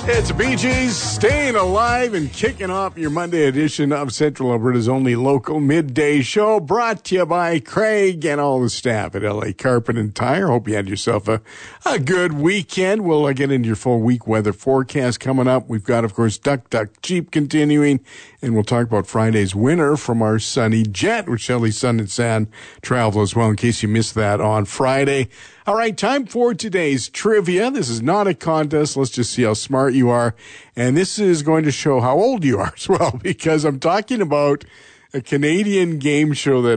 It's Bee Gees staying alive and kicking off your Monday edition of Central Alberta's only local midday show, brought to you by Craig and all the staff at LA Carpet and Tire. Hope you had yourself a good weekend. We'll get into your full week weather forecast coming up. We've got, of course, Duck Duck Jeep continuing, and we'll talk about Friday's winner from our Sunny Jet with Shelley's Sun and Sand Travel as well, in case you missed that on Friday. All right, time for today's trivia. This is not a contest. Let's just see how smart you are. And this is going to show how old you are as well, because I'm talking about a Canadian game show that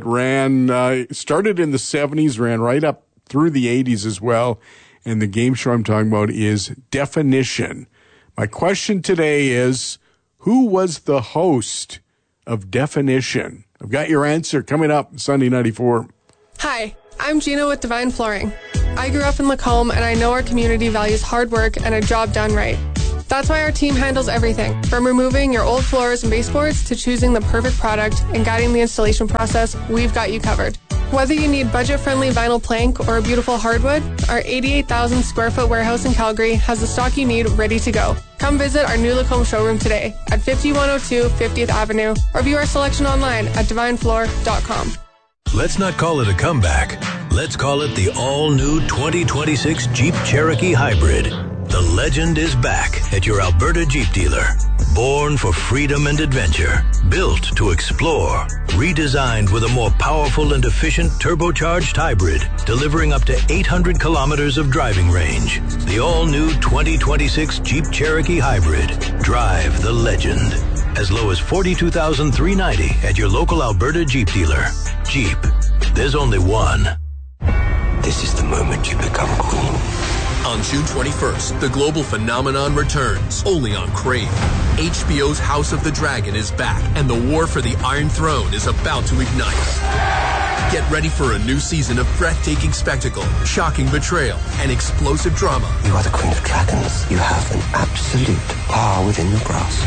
started in the 70s, ran right up through the 80s as well. And the game show I'm talking about is Definition. My question today is, who was the host of Definition? I've got your answer coming up Sunday 94. Hi, I'm Gina with Divine Flooring. I grew up in Lacombe, and I know our community values hard work and a job done right. That's why our team handles everything, from removing your old floors and baseboards to choosing the perfect product and guiding the installation process. We've got you covered. Whether you need budget-friendly vinyl plank or a beautiful hardwood, our 88,000 square foot warehouse in Calgary has the stock you need ready to go. Come visit our new Lacombe showroom today at 5102 50th Avenue or view our selection online at divinefloor.com. Let's not call it a comeback. Let's call it the all-new 2026 Jeep Cherokee Hybrid. The legend is back at your Alberta Jeep dealer. Born for freedom and adventure. Built to explore. Redesigned with a more powerful and efficient turbocharged hybrid, delivering up to 800 kilometers of driving range. The all-new 2026 Jeep Cherokee Hybrid. Drive the legend. As low as $42,390 at your local Alberta Jeep dealer. Jeep. There's only one. This is the moment you become queen. On June 21st, the global phenomenon returns, only on Crave. HBO's House of the Dragon is back, and the war for the Iron Throne is about to ignite. Get ready for a new season of breathtaking spectacle, shocking betrayal, and explosive drama. You are the Queen of Dragons. You have an absolute power within your grasp.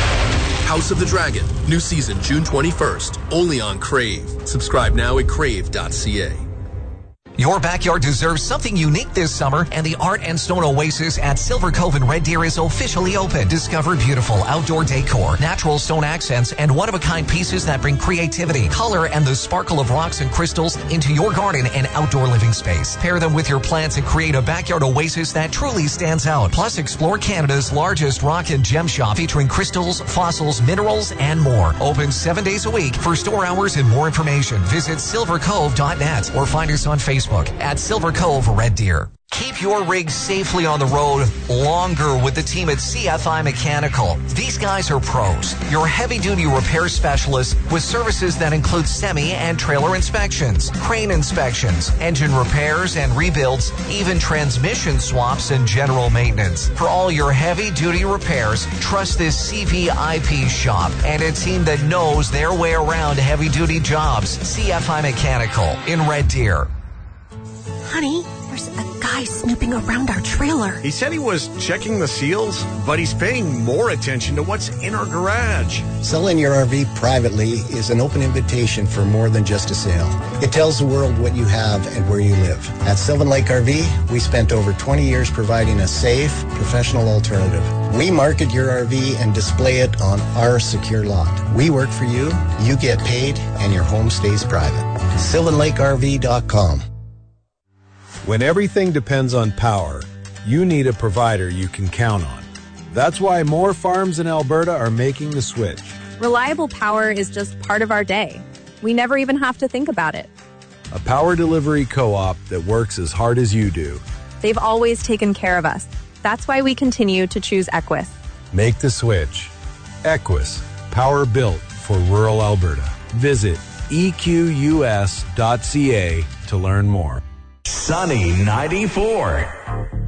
House of the Dragon, new season June 21st, only on Crave. Subscribe now at crave.ca. Your backyard deserves something unique this summer, and the Art and Stone Oasis at Silver Cove in Red Deer is officially open. Discover beautiful outdoor decor, natural stone accents, and one-of-a-kind pieces that bring creativity, color, and the sparkle of rocks and crystals into your garden and outdoor living space. Pair them with your plants and create a backyard oasis that truly stands out. Plus, explore Canada's largest rock and gem shop featuring crystals, fossils, minerals, and more. Open 7 days a week. For store hours and more information, visit silvercove.net or find us on Facebook at Silver Cove Red Deer. Keep your rig safely on the road longer with the team at CFI Mechanical. These guys are pros. Your heavy-duty repair specialists with services that include semi and trailer inspections, crane inspections, engine repairs and rebuilds, even transmission swaps and general maintenance. For all your heavy-duty repairs, trust this CVIP shop and a team that knows their way around heavy-duty jobs. CFI Mechanical in Red Deer. Honey, there's a guy snooping around our trailer. He said he was checking the seals, but he's paying more attention to what's in our garage. Selling your RV privately is an open invitation for more than just a sale. It tells the world what you have and where you live. At Sylvan Lake RV, we spent over 20 years providing a safe, professional alternative. We market your RV and display it on our secure lot. We work for you, you get paid, and your home stays private. SylvanLakeRV.com. When everything depends on power, you need a provider you can count on. That's why more farms in Alberta are making the switch. Reliable power is just part of our day. We never even have to think about it. A power delivery co-op that works as hard as you do. They've always taken care of us. That's why we continue to choose Equus. Make the switch. Equus, power built for rural Alberta. Visit equs.ca to learn more. Sunny 94.